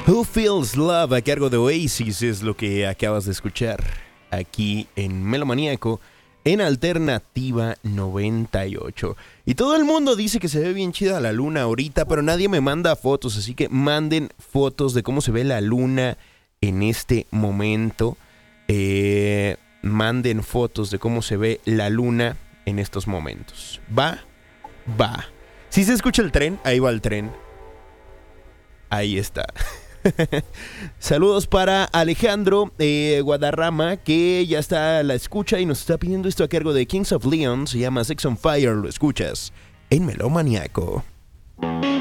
Who Feels Love a cargo de Oasis es lo que acabas de escuchar aquí en Melomaníaco en Alternativa 98. Y todo el mundo dice que se ve bien chida la luna ahorita, pero nadie me manda fotos, así que manden fotos de cómo se ve la luna en este momento. Manden fotos de cómo se ve la luna en estos momentos. Va. Si se escucha el tren, ahí va el tren. Ahí está. Saludos para Alejandro Guadarrama, que ya está a la escucha y nos está pidiendo esto a cargo de Kings of Leon. Se llama Sex on Fire. Lo escuchas en Melomaníaco.